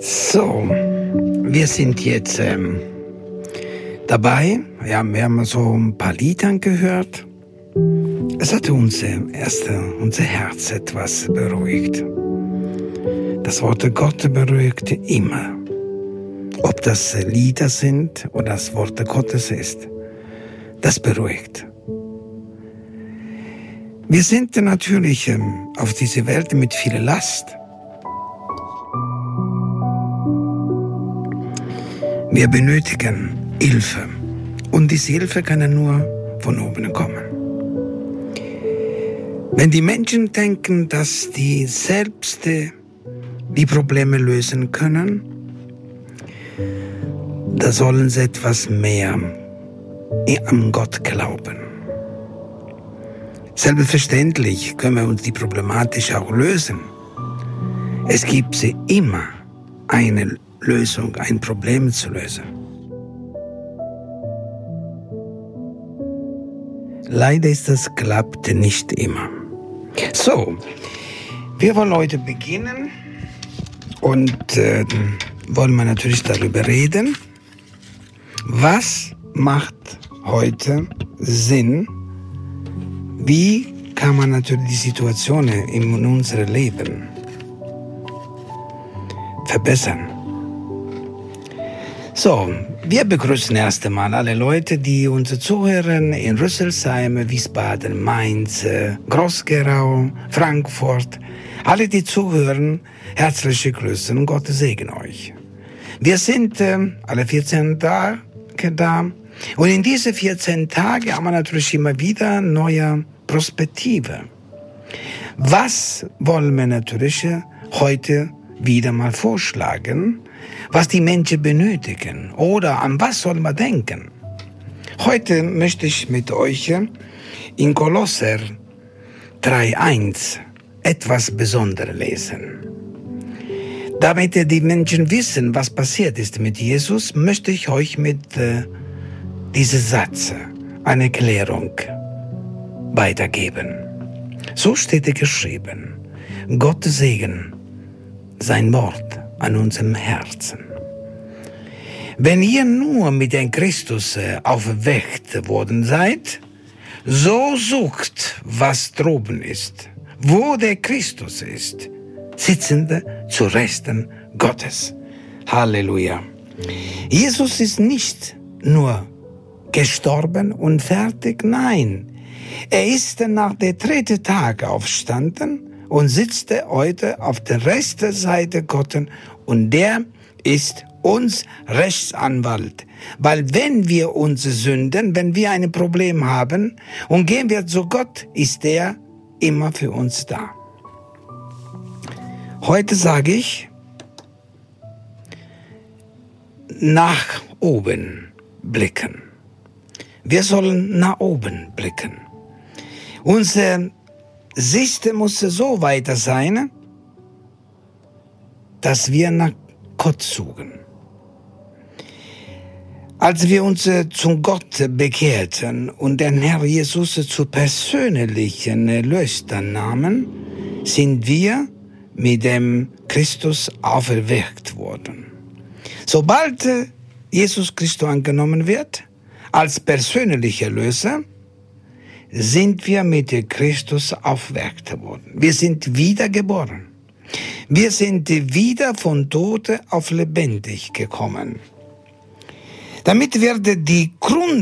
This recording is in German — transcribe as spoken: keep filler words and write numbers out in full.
So, wir sind jetzt ähm, dabei. Ja, wir haben so ein paar Lieder gehört. Es hat unser, erste, unser Herz etwas beruhigt. Das Wort Gott beruhigt immer. Ob das Lieder sind oder das Wort Gottes ist, das beruhigt. Wir sind natürlich ähm, auf dieser Welt mit viel Last. Wir benötigen Hilfe. Und diese Hilfe kann nur von oben kommen. Wenn die Menschen denken, dass die selbst die Probleme lösen können, da sollen sie etwas mehr an Gott glauben. Selbstverständlich können wir uns die Problematik auch lösen. Es gibt sie immer eine Lösung, ein Problem zu lösen. Leider ist das klappt nicht immer. So, wir wollen heute beginnen und äh, wollen wir natürlich darüber reden, was macht heute Sinn, wie kann man natürlich die Situation in unserem Leben verbessern. So, wir begrüßen erst einmal alle Leute, die uns zuhören in Rüsselsheim, Wiesbaden, Mainz, Groß-Gerau, Frankfurt. Alle, die zuhören, herzliche Grüße und Gott segne euch. Wir sind äh, alle vierzehn Tage da und in diese vierzehn Tage haben wir natürlich immer wieder neue Perspektive. Was wollen wir natürlich heute wieder mal vorschlagen, was die Menschen benötigen oder an was soll man denken? Heute möchte ich mit euch in Kolosser drei eins etwas Besonderes lesen. Damit die Menschen wissen, was passiert ist mit Jesus, möchte ich euch mit äh, diesem Satz eine Erklärung weitergeben. So steht es geschrieben: Gott Segen sein Wort an unserem Herzen. Wenn ihr nur mit dem Christus auferweckt worden seid, so sucht, was droben ist, wo der Christus ist, sitzende zu Rechten Gottes. Halleluja. Jesus ist nicht nur gestorben und fertig, nein. Er ist nach der dritten Tag aufgestanden und sitzt heute auf der rechten Seite Gottes und der ist uns Rechtsanwalt. Weil wenn wir unsere Sünden, wenn wir ein Problem haben und gehen wir zu Gott, ist er immer für uns da. Heute sage ich, nach oben blicken. Wir sollen nach oben blicken. Unser Sicht muss so weiter sein, dass wir nach Gott suchen. Als wir uns zu Gott bekehrten und den Herr Jesus zu persönlichen Erlöser nahmen, sind wir mit dem Christus auferweckt worden. Sobald Jesus Christus angenommen wird, als persönlicher Erlöser, sind wir mit Christus auferweckt worden. Wir sind wiedergeboren. Wir sind wieder von Tote auf lebendig gekommen. Damit wird die Grund